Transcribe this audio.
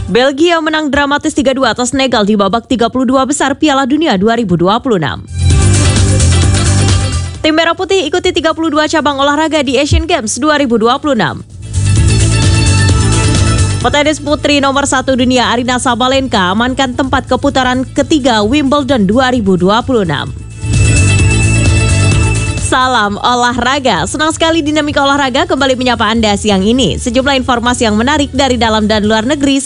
Belgia menang dramatis 3-2 atas Senegal di babak 32 besar Piala Dunia 2026. Tim Merah Putih ikuti 32 cabang olahraga di Asian Games 2026. Petenis putri nomor 1 dunia Aryna Sabalenka amankan tempat ke putaran ketiga Wimbledon 2026. Salam olahraga, senang sekali Dinamika Olahraga kembali menyapa Anda siang ini. Sejumlah informasi yang menarik dari dalam dan luar negeri